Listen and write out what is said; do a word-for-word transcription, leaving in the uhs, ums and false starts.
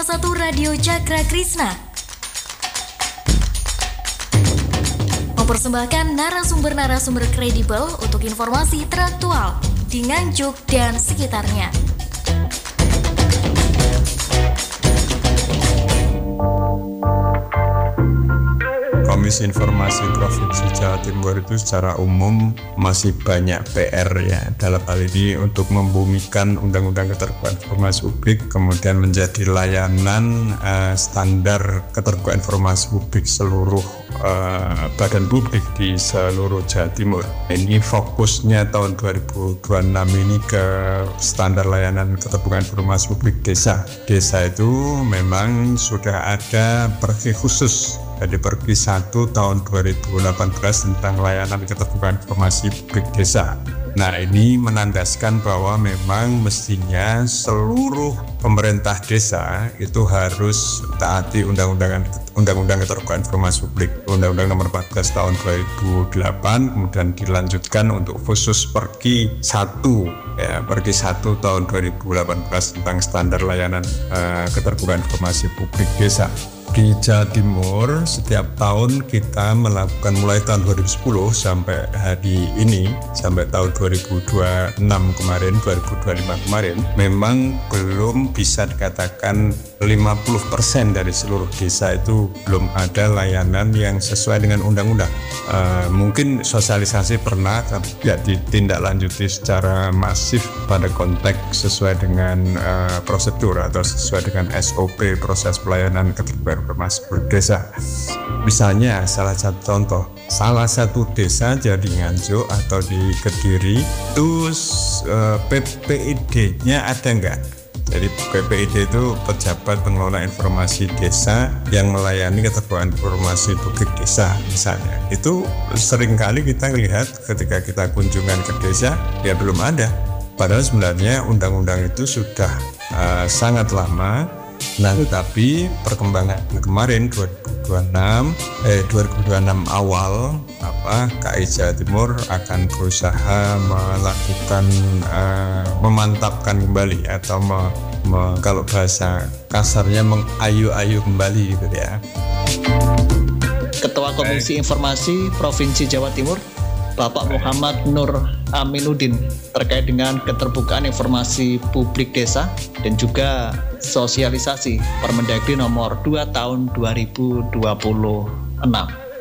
koma satu Radio Cakra Krisna mempersembahkan narasumber-narasumber kredibel untuk informasi teraktual di Nganjuk dan sekitarnya. Komisi Informasi Provinsi Jawa Timur itu secara umum masih banyak P R ya dalam hal ini untuk membumikan Undang-Undang Keterbukaan Informasi Publik kemudian menjadi layanan uh, standar keterbukaan informasi publik seluruh uh, badan publik di seluruh Jawa Timur. Ini fokusnya tahun dua ribu dua puluh enam ini ke standar layanan keterbukaan informasi publik desa. Desa itu memang sudah ada pergi khusus. Jadi pergi satu tahun dua ribu delapan belas tentang layanan keterbukaan informasi publik desa. Nah, ini menandaskan bahwa memang mestinya seluruh pemerintah desa itu harus taati undang-undang undang-undang keterbukaan informasi publik, Undang-Undang Nomor empat belas Tahun dua ribu delapan, kemudian dilanjutkan untuk khusus pergi satu ya pergi satu tahun dua ribu delapan belas tentang standar layanan uh, keterbukaan informasi publik desa. Di Jawa Timur setiap tahun kita melakukan mulai tahun dua ribu sepuluh sampai hari ini, sampai tahun dua ribu dua puluh enam kemarin, dua ribu dua puluh lima kemarin, memang belum bisa dikatakan lima puluh persen dari seluruh desa itu belum ada layanan yang sesuai dengan undang-undang. Uh, mungkin sosialisasi pernah, tapi ya ditindaklanjuti secara masif pada konteks sesuai dengan uh, prosedur atau sesuai dengan S O P proses pelayanan keterbukaan informasi publik desa. Misalnya salah satu contoh, salah satu desa jadi Nganjuk atau di Kediri itu uh, P P I D-nya ada enggak? Jadi P P I D itu pejabat pengelola informasi desa yang melayani keterbukaan informasi publik desa misalnya. Itu seringkali kita lihat ketika kita kunjungan ke desa, ya belum ada. Padahal sebenarnya undang-undang itu sudah uh, sangat lama. Nah, tetapi perkembangan kemarin dua ribu dua puluh enam eh dua ribu dua puluh enam awal apa K I Jawa Timur akan berusaha melakukan uh, memantapkan kembali atau me, me, kalau bahasa kasarnya mengayu-ayu kembali gitu ya. Ketua Komisi Informasi Provinsi Jawa Timur Bapak Muhammad Nur Aminuddin terkait dengan keterbukaan informasi publik desa dan juga sosialisasi Permendagri nomor dua tahun dua ribu dua puluh enam.